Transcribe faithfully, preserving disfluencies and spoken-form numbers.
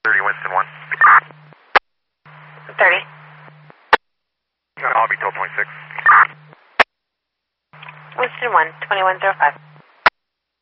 thirty, Winston one. thirty. I'll be told twenty-six. Winston one, twenty-one oh five.